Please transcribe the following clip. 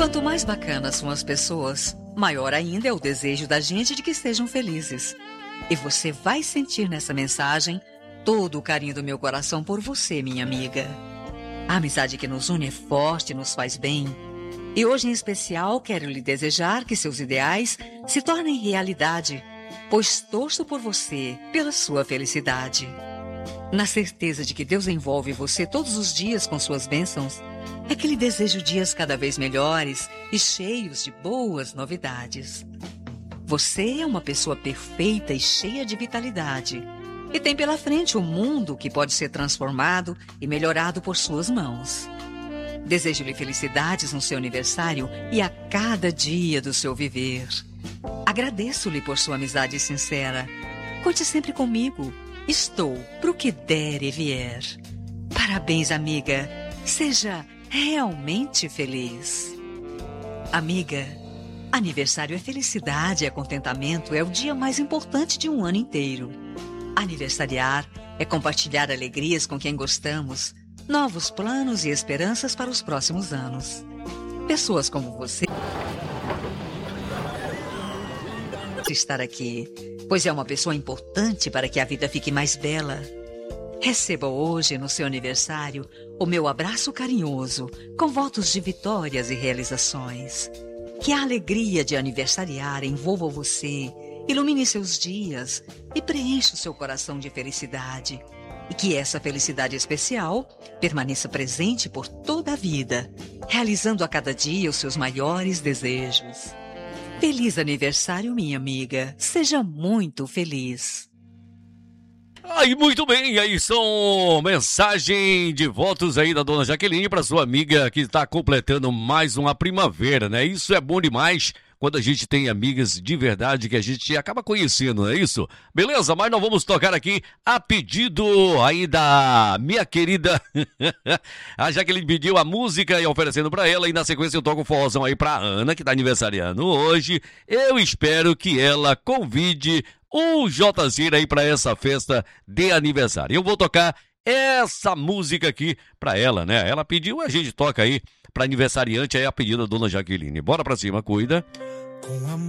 Quanto mais bacanas são as pessoas, maior ainda é o desejo da gente de que sejam felizes. E você vai sentir nessa mensagem todo o carinho do meu coração por você, minha amiga. A amizade que nos une é forte e nos faz bem. E hoje, em especial, quero lhe desejar que seus ideais se tornem realidade, pois torço por você, pela sua felicidade. Na certeza de que Deus envolve você todos os dias com suas bênçãos, é que lhe desejo dias cada vez melhores e cheios de boas novidades. Você é uma pessoa perfeita e cheia de vitalidade, e tem pela frente um mundo que pode ser transformado e melhorado por suas mãos. Desejo-lhe felicidades no seu aniversário e a cada dia do seu viver. Agradeço-lhe por sua amizade sincera. Conte sempre comigo. Estou pro que der e vier. Parabéns, amiga. Seja realmente feliz. Amiga, aniversário é felicidade, é contentamento, é o dia mais importante de um ano inteiro. Aniversariar é compartilhar alegrias com quem gostamos, novos planos e esperanças para os próximos anos. Pessoas como você estar aqui, pois é uma pessoa importante para que a vida fique mais bela. Receba hoje, no seu aniversário, o meu abraço carinhoso, com votos de vitórias e realizações. Que a alegria de aniversariar envolva você, ilumine seus dias e preencha o seu coração de felicidade. E que essa felicidade especial permaneça presente por toda a vida, realizando a cada dia os seus maiores desejos. Feliz aniversário, minha amiga. Seja muito feliz. Aí, muito bem, aí são mensagem de votos aí da dona Jaqueline para sua amiga que está completando mais uma primavera, né? Isso é bom demais quando a gente tem amigas de verdade que a gente acaba conhecendo, não é isso? Beleza, mas nós vamos tocar aqui a pedido aí da minha querida a Jaqueline pediu a música e oferecendo para ela, e na sequência eu toco um forrozão aí pra Ana, que tá aniversariando hoje. Eu espero que ela convide o Jzira aí pra essa festa de aniversário. Eu vou tocar essa música aqui pra ela, né? Ela pediu, a gente toca aí pra aniversariante, aí a pedido da dona Jaqueline. Bora pra cima, cuida. Com amor.